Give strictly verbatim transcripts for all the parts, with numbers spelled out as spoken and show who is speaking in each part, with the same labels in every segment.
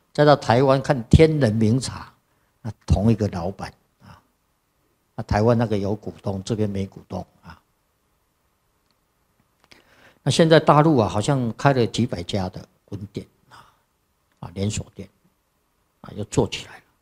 Speaker 1: 再到台湾看天人茗茶，那同一个老板啊，那台湾那个有股东，这边没股东啊。那现在大陆啊，好像开了几百家的分店啊，啊连锁店啊，又做起来了。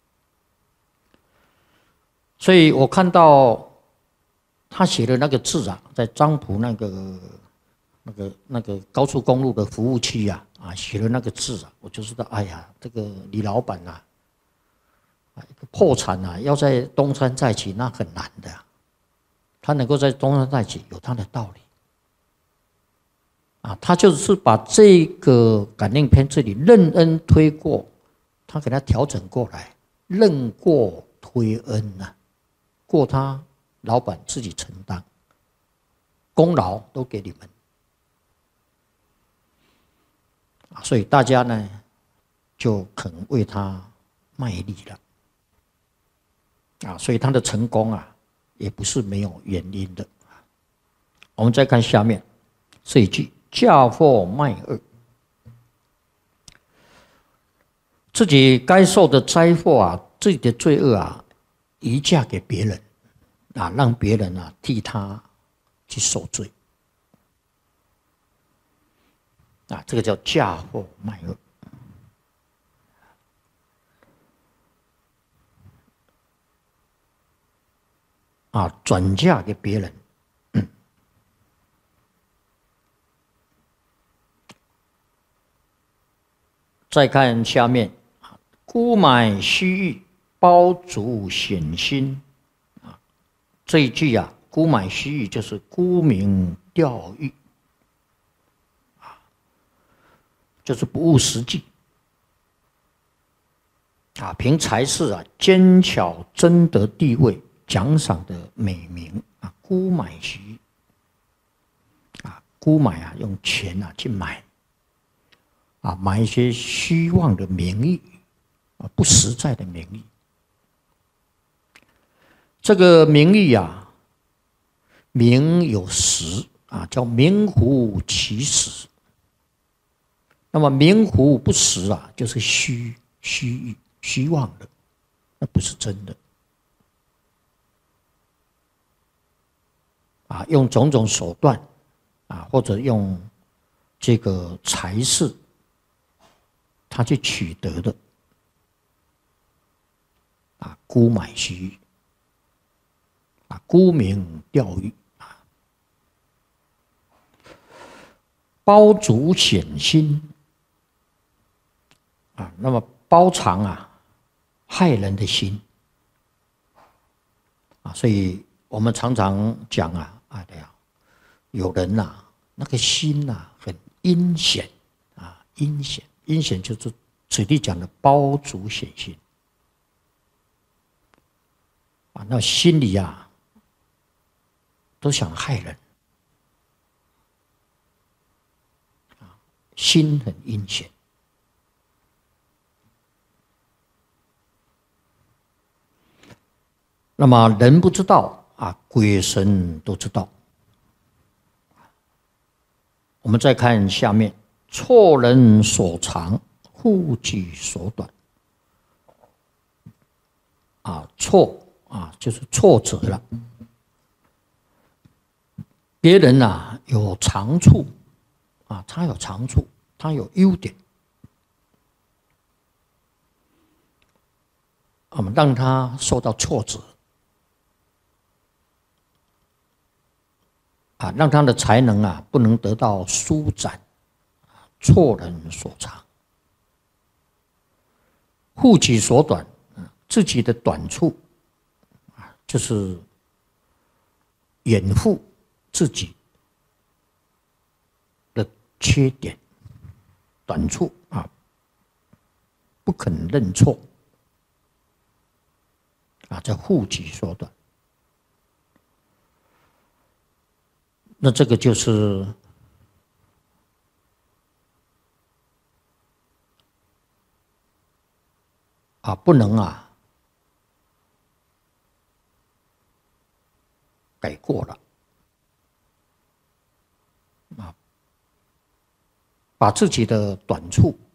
Speaker 1: 所以我看到他写的那个字啊，在漳浦那个那个那个高速公路的服务区啊，啊写的那个字啊，我就知道，哎呀，这个李老板呐、啊，破产啊，要在东山再起那很难的、啊，他能够在东山再起，有他的道理。啊，他就是把这个感应篇这里认恩推过，他给他调整过来，认过推恩呐、啊，过他老板自己承担，功劳都给你们。啊，所以大家呢就肯为他卖力了。啊，所以他的成功啊，也不是没有原因的。我们再看下面这一句。嫁祸卖恶，自己该受的灾祸啊，自己的罪恶啊，移嫁给别人啊，让别人啊替他去受罪啊，这个叫嫁祸卖恶啊，转嫁给别人。再看下面，孤买虚誉，包足显心。啊，这一句啊，孤买虚誉就是沽名钓誉，啊，就是不务实际。啊，凭才识啊，奸巧争得地位、奖赏的美名啊，孤买虚誉。啊，孤买啊，用钱啊去买。啊，买一些虚妄的名誉，啊，不实在的名誉。这个名誉啊，名有实啊，叫名副其实。那么名副不实啊，就是虚虚誉、虚妄的，那不是真的。啊，用种种手段啊，或者用这个才识。他去取得的啊，沽买虚誉啊，沽名钓誉啊，包足显心啊，那么包藏啊害人的心啊，所以我们常常讲啊，啊对啊，有人呐、啊，那个心呐、啊、很阴险啊，阴险。阴险就是此地讲的包足显心啊，那心里啊都想害人啊，心很阴险。那么人不知道啊，鬼神都知道。我们再看下面。错人所长，护己所短。啊，错啊，就是挫折了。别人啊有长处，啊，他有长处，他有优点，我们让他受到挫折，啊，让他的才能啊不能得到舒展。错人所长，护己所短，自己的短处啊，就是掩护自己的缺点、短处啊，不肯认错啊，叫护己所短。那这个就是啊，不能啊改过了啊，把自己的短处